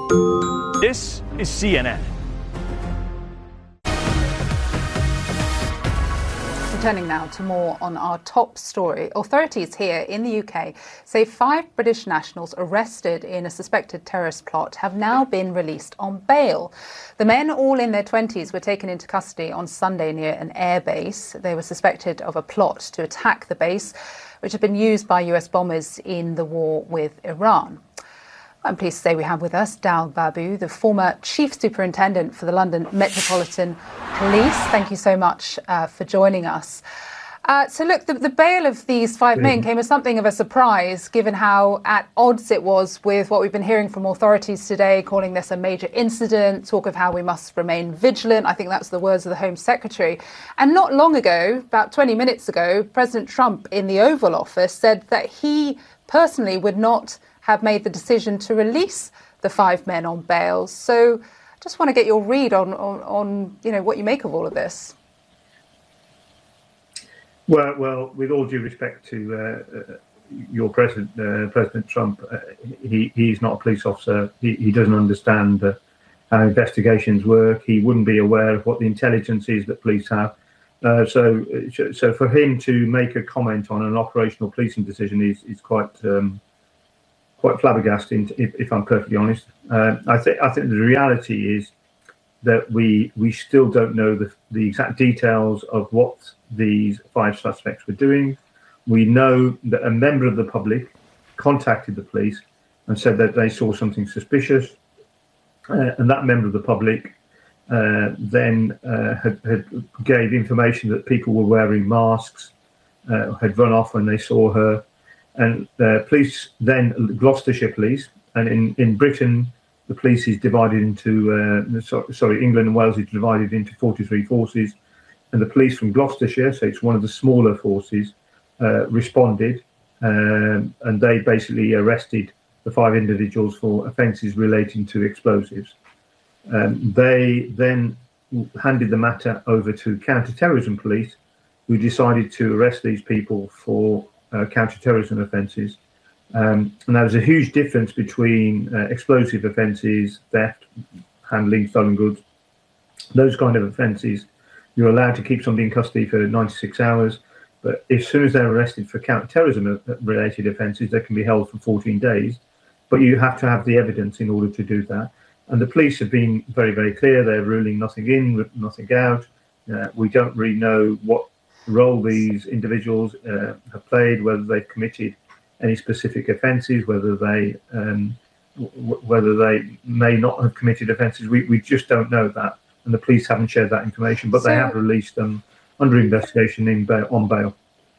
This is CNN. Turning now to more on our top story. Authorities here in the UK say 5 British nationals arrested in a suspected terrorist plot have now been released on bail. The men, all in their 20s, were taken into custody on Sunday near an airbase. They were suspected of a plot to attack the base, which had been used by US bombers in the war with Iran. I'm pleased to say we have with us Dal Babu, the former Chief Superintendent for the London Metropolitan Police. Thank you so much for joining us. So look, the bail of these 5 men came as something of a surprise, given how at odds it was with what we've been hearing from authorities today, calling this a major incident, talk of how we must remain vigilant. I think that's the words of the Home Secretary. And not long ago, about 20 minutes ago, President Trump in the Oval Office said that he personally would not have made the decision to release the 5 men on bail. So I just want to get your read on what you make of all of this. Well, with all due respect to your president, President Trump, he's not a police officer. He doesn't understand how investigations work. He wouldn't be aware of what the intelligence is that police have. So for him to make a comment on an operational policing decision is quite flabbergasting, if I'm perfectly honest. I think the reality is that we still don't know the exact details of what these 5 suspects were doing. We know that a member of the public contacted the police and said that they saw something suspicious, and that member of the public then had gave information that people were wearing masks, had run off when they saw her. And police, then Gloucestershire Police, and in Britain, the police is divided into, England and Wales is divided into 43 forces. And the police from Gloucestershire, so it's one of the smaller forces, responded, and they basically arrested the 5 individuals for offences relating to explosives. They then handed the matter over to counter-terrorism police, who decided to arrest these people for counter-terrorism offences. And there was a huge difference between explosive offences, theft, handling stolen goods. Those kind of offences, you're allowed to keep somebody in custody for 96 hours. But as soon as they're arrested for counter-terrorism related offences, they can be held for 14 days. But you have to have the evidence in order to do that. And the police have been very, very clear. They're ruling nothing in, nothing out. We don't really know what role these individuals have played, whether they've committed any specific offences, whether they may not have committed offences. We just don't know that, and the police haven't shared that information, but they have released them under investigation on bail.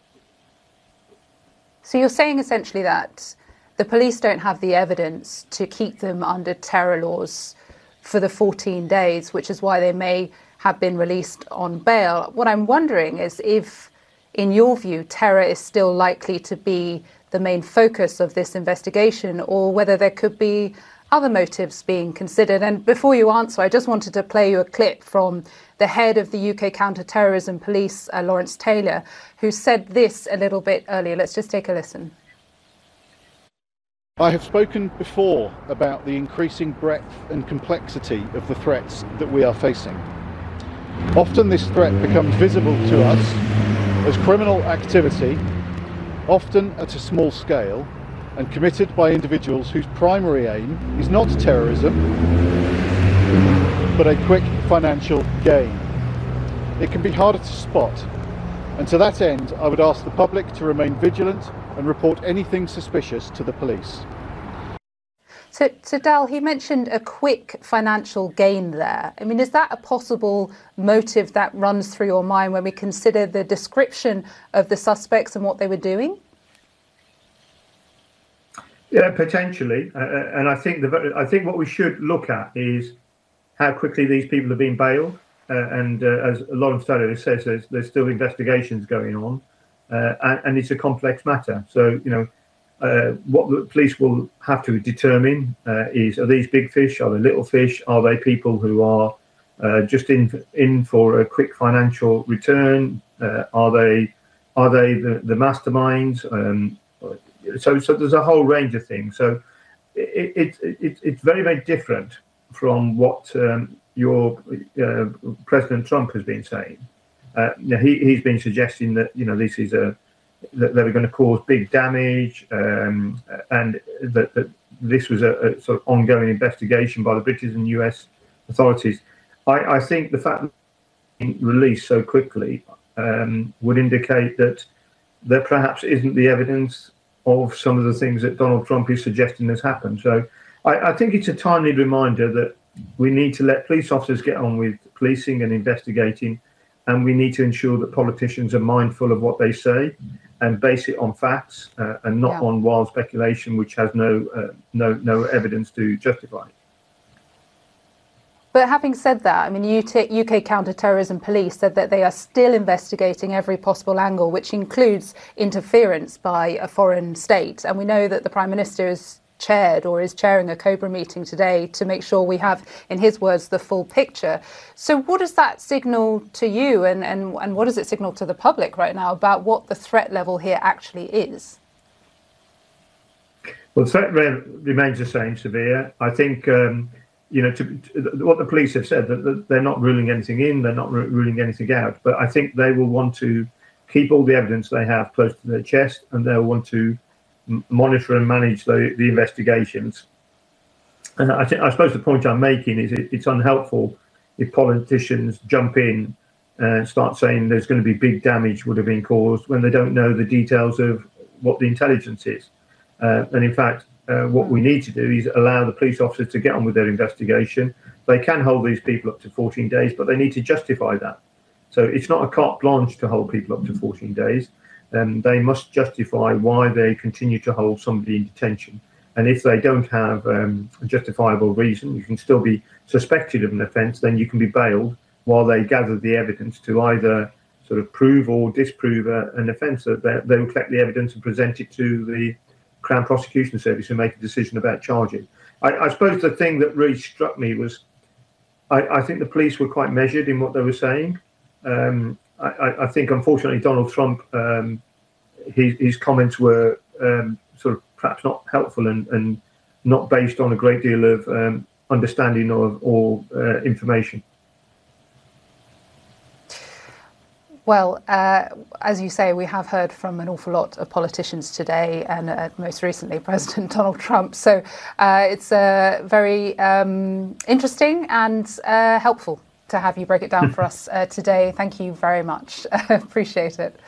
So you're saying essentially that the police don't have the evidence to keep them under terror laws for the 14 days, which is why they may have been released on bail. What I'm wondering is if, in your view, terror is still likely to be the main focus of this investigation, or whether there could be other motives being considered. And before you answer, I just wanted to play you a clip from the head of the UK Counter-Terrorism Police, Lawrence Taylor, who said this a little bit earlier. Let's just take a listen. I have spoken before about the increasing breadth and complexity of the threats that we are facing. Often this threat becomes visible to us as criminal activity, often at a small scale, and committed by individuals whose primary aim is not terrorism, but a quick financial gain. It can be harder to spot, and to that end, I would ask the public to remain vigilant and report anything suspicious to the police. So Dal, he mentioned a quick financial gain there. I mean, is that a possible motive that runs through your mind when we consider the description of the suspects and what they were doing? Yeah, potentially. And I think what we should look at is how quickly these people have been bailed. And as Lawrence Taylor says, there's still investigations going on, and it's a complex matter. So, what the police will have to determine is, are these big fish? Are they little fish? Are they people who are just in for a quick financial return? Are they the masterminds? So there's a whole range of things. So it's very, very different from what your President Trump has been saying. He's been suggesting that this is that they're going to cause big damage, and that this was a sort of ongoing investigation by the British and US authorities. I think the fact that it's been released so quickly would indicate that there perhaps isn't the evidence of some of the things that Donald Trump is suggesting has happened. So I think it's a timely reminder that we need to let police officers get on with policing and investigating, and we need to ensure that politicians are mindful of what they say and base it on facts and not on wild speculation, which has no evidence to justify it. But having said that, I mean, UK counter-terrorism police said that they are still investigating every possible angle, which includes interference by a foreign state. And we know that the Prime Minister is chairing a COBRA meeting today to make sure we have, in his words, the full picture. So what does that signal to you, and what does it signal to the public right now about what the threat level here actually is? Well, the threat remains the same, severe. I think what the police have said, that they're not ruling anything in, they're not ruling anything out, but I think they will want to keep all the evidence they have close to their chest, and they'll want to monitor and manage the investigations. And I suppose the point I'm making is it's unhelpful if politicians jump in and start saying there's going to be big damage would have been caused when they don't know the details of what the intelligence is. And in fact, what we need to do is allow the police officers to get on with their investigation. They can hold these people up to 14 days, but they need to justify that. So it's not a carte blanche to hold people up to 14 days. They must justify why they continue to hold somebody in detention. And if they don't have a justifiable reason, you can still be suspected of an offence, then you can be bailed while they gather the evidence to either sort of prove or disprove an offence. They will collect the evidence and present it to the Crown Prosecution Service and make a decision about charging. I suppose the thing that really struck me was I think the police were quite measured in what they were saying. I think, unfortunately, Donald Trump, his comments were sort of perhaps not helpful and not based on a great deal of understanding or information. Well, as you say, we have heard from an awful lot of politicians today, and most recently President Donald Trump. So it's very interesting and helpful to have you break it down for us today. Thank you very much. Appreciate it.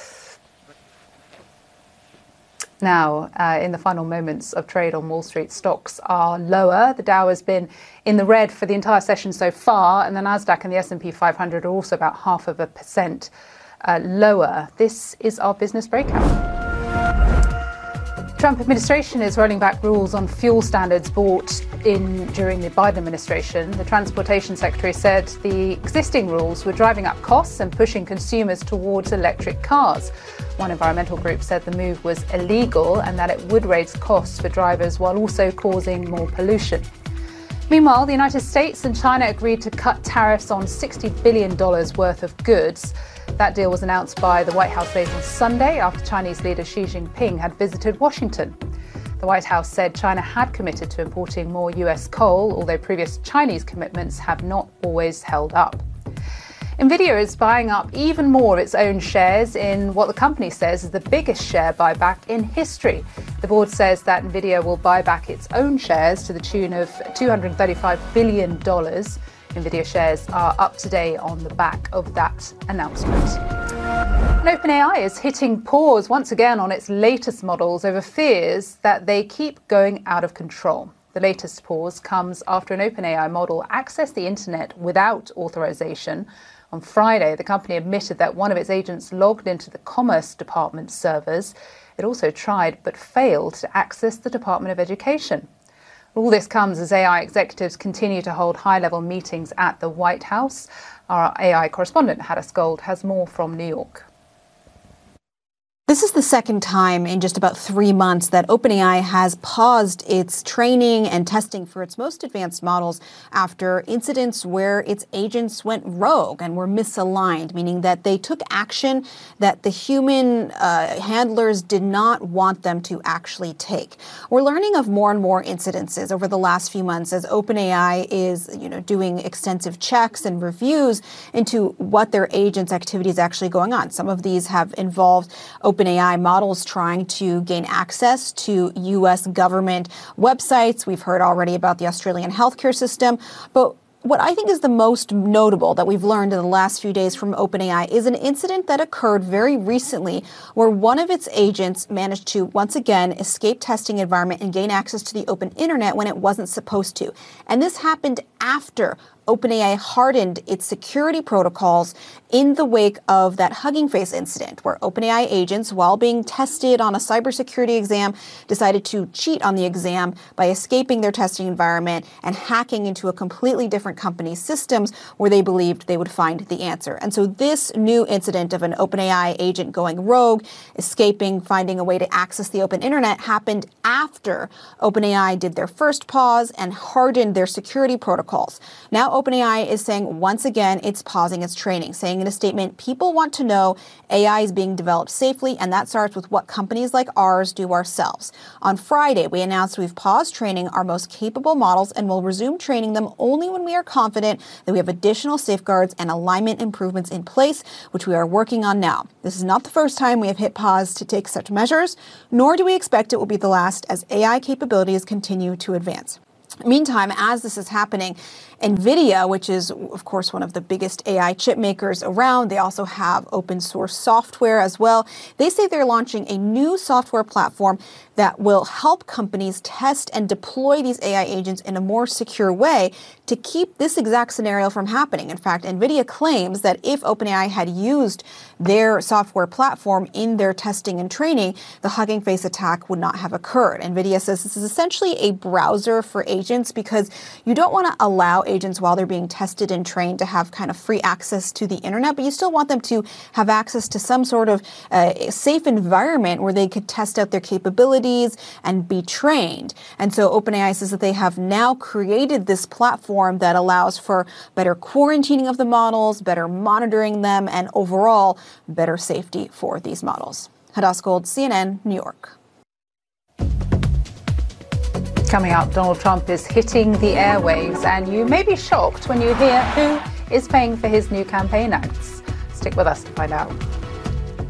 Now, in the final moments of trade on Wall Street, stocks are lower. The Dow has been in the red for the entire session so far, and the Nasdaq and the S&P 500 are also about 0.5% lower. This is our business breakout. Trump administration is rolling back rules on fuel standards brought in during the Biden administration. The transportation secretary said the existing rules were driving up costs and pushing consumers towards electric cars. One environmental group said the move was illegal and that it would raise costs for drivers while also causing more pollution. Meanwhile, the United States and China agreed to cut tariffs on $60 billion worth of goods. That deal was announced by the White House late on Sunday after Chinese leader Xi Jinping had visited Washington. The White House said China had committed to importing more US coal, although previous Chinese commitments have not always held up. Nvidia is buying up even more of its own shares in what the company says is the biggest share buyback in history. The board says that Nvidia will buy back its own shares to the tune of $235 billion. Nvidia shares are up today on the back of that announcement. And OpenAI is hitting pause once again on its latest models over fears that they keep going out of control. The latest pause comes after an OpenAI model accessed the internet without authorization. On Friday, the company admitted that one of its agents logged into the Commerce Department servers. It also tried but failed to access the Department of Education. All this comes as AI executives continue to hold high-level meetings at the White House. Our AI correspondent, Hadas Gold, has more from New York. This is the second time in just about 3 months that OpenAI has paused its training and testing for its most advanced models after incidents where its agents went rogue and were misaligned, meaning that they took action that the human handlers did not want them to actually take. We're learning of more and more incidences over the last few months as OpenAI is, doing extensive checks and reviews into what their agents' activity is actually going on. Some of these have involved OpenAI models trying to gain access to U.S. government websites. We've heard already about the Australian healthcare system. But what I think is the most notable that we've learned in the last few days from OpenAI is an incident that occurred very recently where one of its agents managed to once again escape testing environment and gain access to the open internet when it wasn't supposed to. And this happened after OpenAI hardened its security protocols in the wake of that Hugging Face incident, where OpenAI agents, while being tested on a cybersecurity exam, decided to cheat on the exam by escaping their testing environment and hacking into a completely different company's systems where they believed they would find the answer. And so this new incident of an OpenAI agent going rogue, escaping, finding a way to access the open internet happened after OpenAI did their first pause and hardened their security protocols. Now OpenAI is saying once again it's pausing its training, saying in a statement, people want to know AI is being developed safely, and that starts with what companies like ours do ourselves. On Friday, we announced we've paused training our most capable models and will resume training them only when we are confident that we have additional safeguards and alignment improvements in place, which we are working on now. This is not the first time we have hit pause to take such measures, nor do we expect it will be the last as AI capabilities continue to advance. Meantime, as this is happening, NVIDIA, which is, of course, one of the biggest AI chip makers around, they also have open source software as well. They say they're launching a new software platform that will help companies test and deploy these AI agents in a more secure way to keep this exact scenario from happening. In fact, NVIDIA claims that if OpenAI had used their software platform in their testing and training, the Hugging Face attack would not have occurred. NVIDIA says this is essentially a browser for agents because you don't want to allow agents while they're being tested and trained to have kind of free access to the internet, but you still want them to have access to some sort of safe environment where they could test out their capabilities and be trained. And so OpenAI says that they have now created this platform that allows for better quarantining of the models, better monitoring them, and overall better safety for these models. Hadas Gold, CNN, New York. Coming up, Donald Trump is hitting the airwaves, and you may be shocked when you hear who is paying for his new campaign ads. Stick with us to find out.